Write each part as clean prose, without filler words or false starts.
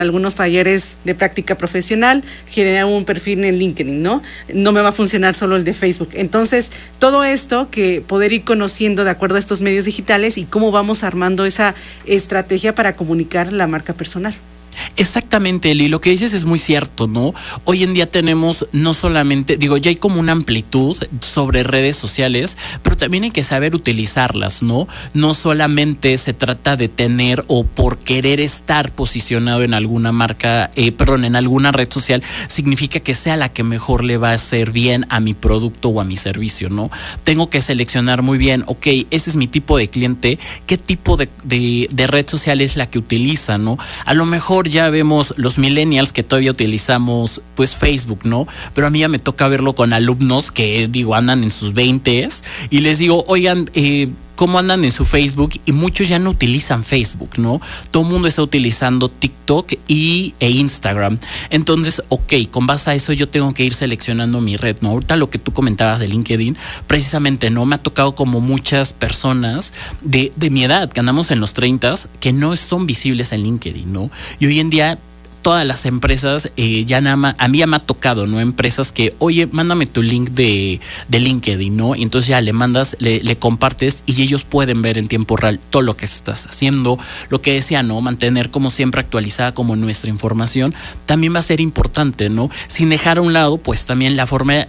algunos talleres de práctica profesional, generar un perfil en LinkedIn, ¿no? No me va a funcionar solo el de Facebook. Entonces, todo esto que poder ir conociendo de acuerdo a estos medios digitales y cómo vamos armando esa estrategia para comunicar la marca personal. Exactamente, Eli, lo que dices es muy cierto, ¿no? Hoy en día tenemos no solamente, ya hay como una amplitud sobre redes sociales, pero también hay que saber utilizarlas, ¿no? No solamente se trata de tener o por querer estar posicionado en alguna marca, en alguna red social, significa que sea la que mejor le va a hacer bien a mi producto o a mi servicio, ¿no? Tengo que seleccionar muy bien, ok, ese es mi tipo de cliente, ¿qué tipo de red social es la que utiliza, ¿no? A lo mejor ya vemos los millennials que todavía utilizamos pues Facebook, ¿no? Pero a mí ya me toca verlo con alumnos que andan en sus 20s y les digo, oigan, cómo andan en su Facebook, y muchos ya no utilizan Facebook, ¿no? Todo el mundo está utilizando TikTok e Instagram. Entonces, ok, con base a eso yo tengo que ir seleccionando mi red, ¿no? Ahorita lo que tú comentabas de LinkedIn, precisamente, ¿no? Me ha tocado como muchas personas de mi edad, que andamos en los 30s, que no son visibles en LinkedIn, ¿no? Y hoy en día todas las empresas, a mí ya me ha tocado, ¿no? Empresas que, oye, mándame tu link de LinkedIn, ¿no? Y entonces ya le mandas, le compartes y ellos pueden ver en tiempo real todo lo que estás haciendo. Lo que decía, ¿no? Mantener como siempre actualizada como nuestra información también va a ser importante, ¿no? Sin dejar a un lado, pues también la forma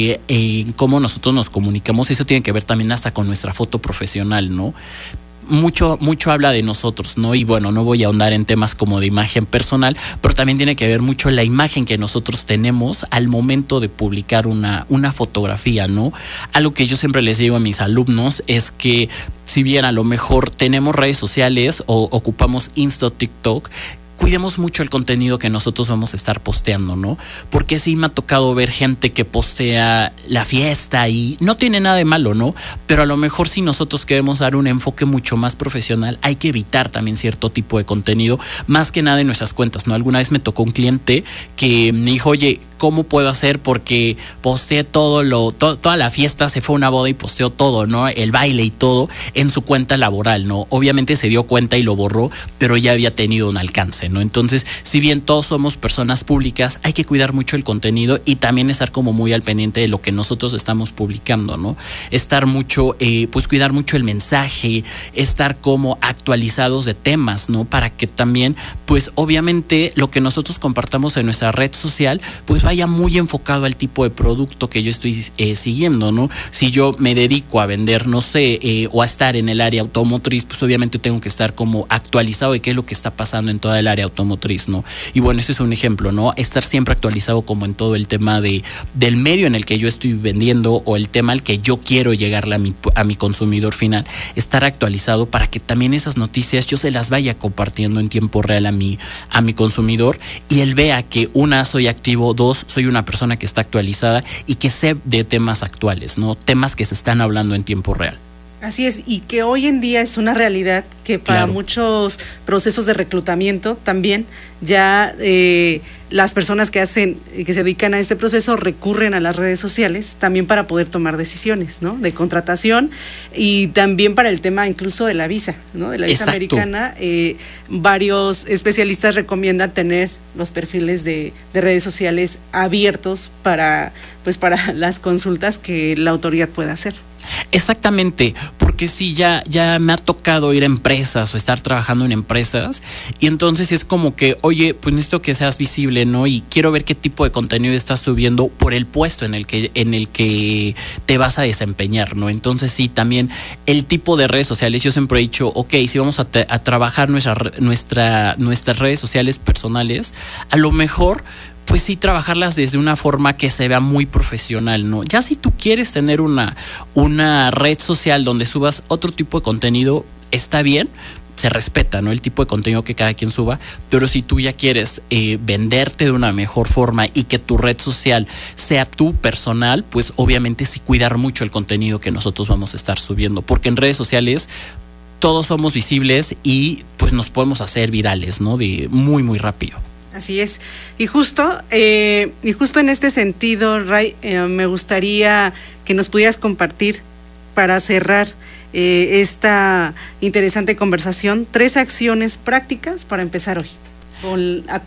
en cómo nosotros nos comunicamos. Eso tiene que ver también hasta con nuestra foto profesional, ¿no? Mucho habla de nosotros, ¿no? Y bueno, no voy a ahondar en temas como de imagen personal, pero también tiene que ver mucho la imagen que nosotros tenemos al momento de publicar una fotografía, ¿no? Algo que yo siempre les digo a mis alumnos es que si bien a lo mejor tenemos redes sociales o ocupamos Insta o TikTok, cuidemos mucho el contenido que nosotros vamos a estar posteando, ¿no? Porque sí me ha tocado ver gente que postea la fiesta y no tiene nada de malo, ¿no? Pero a lo mejor si nosotros queremos dar un enfoque mucho más profesional, hay que evitar también cierto tipo de contenido, más que nada en nuestras cuentas, ¿no? Alguna vez me tocó un cliente que me dijo, oye, ¿cómo puedo hacer? Porque posteé toda la fiesta, se fue a una boda y posteó todo, ¿no? El baile y todo en su cuenta laboral, ¿no? Obviamente se dio cuenta y lo borró, pero ya había tenido un alcance, ¿no? Entonces, si bien todos somos personas públicas, hay que cuidar mucho el contenido y también estar como muy al pendiente de lo que nosotros estamos publicando, ¿no? Estar mucho, pues cuidar mucho el mensaje, estar como actualizados de temas, ¿no? Para que también, pues obviamente lo que nosotros compartamos en nuestra red social, pues vaya muy enfocado al tipo de producto que yo estoy siguiendo, ¿no? Si yo me dedico a vender, no sé, o a estar en el área automotriz, pues obviamente tengo que estar como actualizado de qué es lo que está pasando en toda el área automotriz, ¿no? Y bueno, ese es un ejemplo, ¿no? Estar siempre actualizado como en todo el tema del medio en el que yo estoy vendiendo o el tema al que yo quiero llegarle a mi consumidor final, estar actualizado para que también esas noticias yo se las vaya compartiendo en tiempo real a mi consumidor y él vea que una, soy activo, dos, soy una persona que está actualizada y que sé de temas actuales, ¿no? Temas que se están hablando en tiempo real. Así es, y que hoy en día es una realidad que para muchos procesos de reclutamiento también ya las personas que se dedican a este proceso recurren a las redes sociales también para poder tomar decisiones, ¿no? De contratación y también para el tema incluso de la visa, ¿no? De la visa americana, varios especialistas recomiendan tener los perfiles de redes sociales abiertos para las consultas que la autoridad pueda hacer. Exactamente, porque sí, ya me ha tocado ir a empresas o estar trabajando en empresas y entonces es como que, oye, pues necesito que seas visible, ¿no? Y quiero ver qué tipo de contenido estás subiendo por el puesto en el que te vas a desempeñar, ¿no? Entonces sí, también el tipo de redes sociales, yo siempre he dicho, ok, si vamos a trabajar nuestras redes sociales personales, a lo mejor pues sí, trabajarlas desde una forma que se vea muy profesional, ¿no? Ya si tú quieres tener una red social donde subas otro tipo de contenido, está bien, se respeta, ¿no? El tipo de contenido que cada quien suba, pero si tú ya quieres venderte de una mejor forma y que tu red social sea tu personal, pues obviamente sí cuidar mucho el contenido que nosotros vamos a estar subiendo, porque en redes sociales todos somos visibles y pues nos podemos hacer virales, ¿no? De muy, muy rápido. Así es. Y justo en este sentido, Ray, me gustaría que nos pudieras compartir para cerrar esta interesante conversación 3 acciones prácticas para empezar hoy. con